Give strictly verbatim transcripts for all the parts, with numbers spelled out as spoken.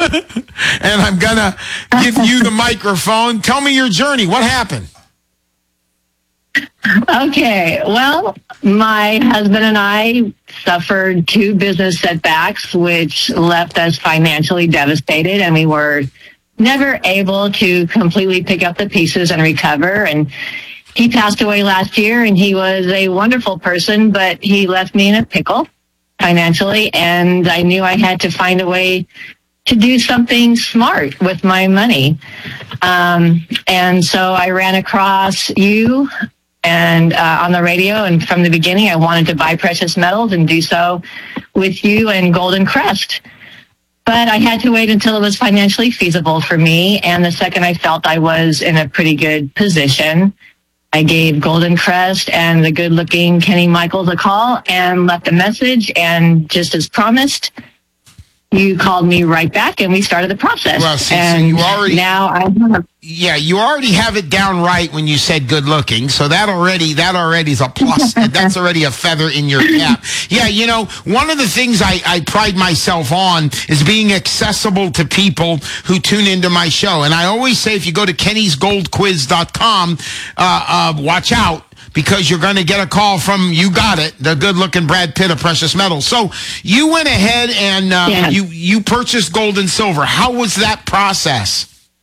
and I'm going to give you the microphone. Tell me your journey. What happened? Okay, well, my husband and I suffered two business setbacks, which left us financially devastated, and we were never able to completely pick up the pieces and recover. And he passed away last year, and he was a wonderful person, but he left me in a pickle financially, and I knew I had to find a way to do something smart with my money. Um, and so I ran across you and uh, on the radio, and from the beginning I wanted to buy precious metals and do so with you and Golden Crest. But I had to wait until it was financially feasible for me, and the second I felt I was in a pretty good position, I gave Golden Crest and the good-looking Kenny Michaels a call and left a message, and just as promised, you called me right back, and we started the process. Well, see, and so you already, now I have... Yeah, you already have it down right when you said good looking. So that already, that already is a plus. That's already a feather in your cap. Yeah, you know, one of the things I, I pride myself on is being accessible to people who tune into my show. And I always say, if you go to kennys gold quiz dot com, uh, uh, watch out, because you're going to get a call from, you got it, the good-looking Brad Pitt of precious metals. So you went ahead and uh, yeah. you, you purchased gold and silver. How was that process?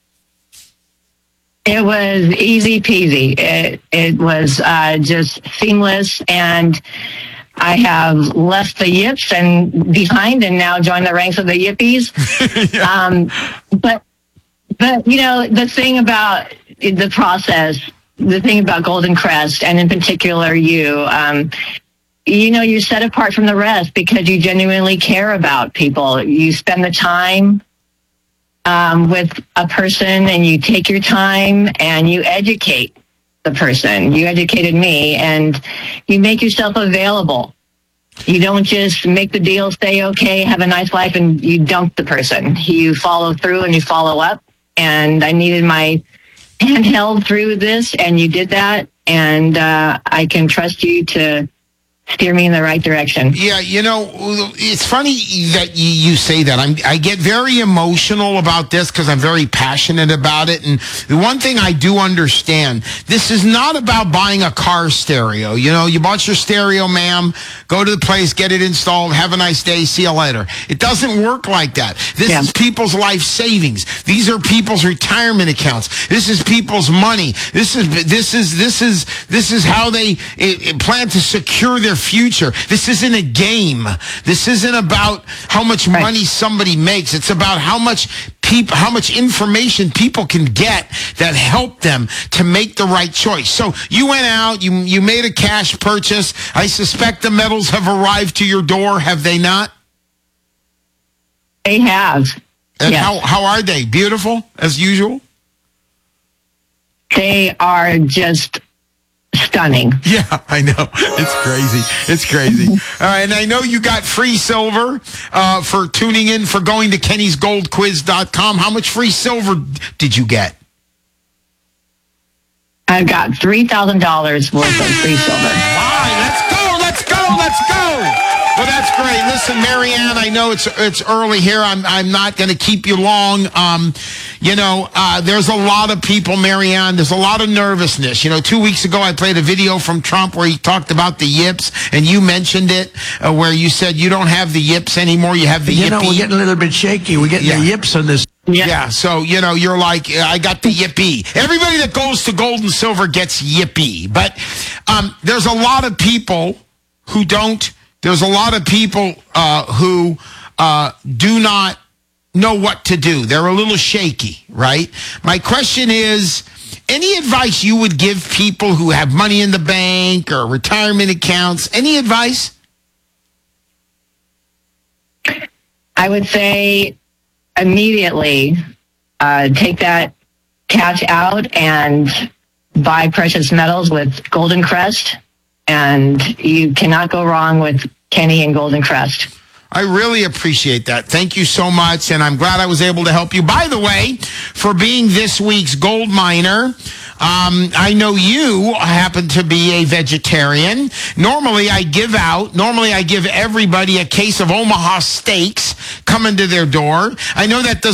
It was easy peasy. It, it was uh, just seamless, and I have left the yips and behind and now joined the ranks of the yippies. yeah. um, but, but, you know, the thing about the process, the thing about Golden Crest, and in particular you, um, you know, you're set apart from the rest because you genuinely care about people. You spend the time um, with a person, and you take your time and you educate the person. You educated me, and you make yourself available. You don't just make the deal, say, okay, have a nice life, and you dump the person. You follow through and you follow up. And I needed my hand held through this, and you did that, and uh, I can trust you to steer me in the right direction. Yeah, you know, it's funny that you, you say that. I'm, I get very emotional about this because I'm very passionate about it. And the one thing I do understand, this is not about buying a car stereo. You know, you bought your stereo, ma'am, go to the place, get it installed, have a nice day, see you later. It doesn't work like that. This yeah. is people's life savings. These are people's retirement accounts. This is people's money. This is, this is, this is, this is how they it, it plan to secure their future. This isn't a game. This isn't about how much right. money somebody makes. It's about how much people, how much information people can get that help them to make the right choice. So you went out, you you made a cash purchase. I suspect the metals have arrived to your door, have they not? They have. And yes. how how are they? Beautiful as usual? They are just stunning. Yeah, I know. It's crazy. It's crazy. All right, and I know you got free silver uh, for tuning in, for going to kennys gold quiz dot com. How much free silver did you get? I've got three thousand dollars worth of free silver. All right, let's go, let's go, let's go. Well, that's great. Listen, Marianne, I know it's it's early here. I'm I'm not going to keep you long. Um, you know, uh, there's a lot of people, Marianne. There's a lot of nervousness. You know, two weeks ago I played a video from Trump where he talked about the yips, and you mentioned it, uh, where you said you don't have the yips anymore. You have the you yippee. know, we're getting a little bit shaky. We're getting yeah. the yips on this. Yeah. yeah, so, you know, you're like, I got the yippee. Everybody that goes to gold and silver gets yippee. But um, there's a lot of people who don't. There's a lot of people uh, who uh, do not know what to do. They're a little shaky, right? My question is, any advice you would give people who have money in the bank or retirement accounts? Any advice? I would say immediately uh, take that cash out and buy precious metals with Golden Crest, and you cannot go wrong with Kenny and Golden Crest. I really appreciate that. Thank you so much, and I'm glad I was able to help you. By the way, for being this week's gold miner, um, I know you happen to be a vegetarian. Normally, I give out, normally I give everybody a case of Omaha steaks coming to their door. I know that does